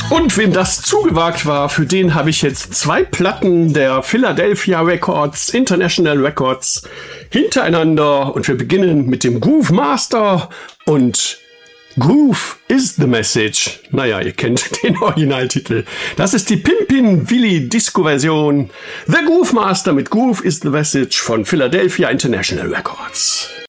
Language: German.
Und wem das zugewagt war, für den habe ich jetzt 2 Platten der Philadelphia Records, International Records, hintereinander. Und wir beginnen mit dem Groove Master und Groove is the Message. Naja, ihr kennt den Originaltitel. Das ist die Pimpin' Willie Disco-Version. The Groove Master mit Groove is the Message von Philadelphia International Records.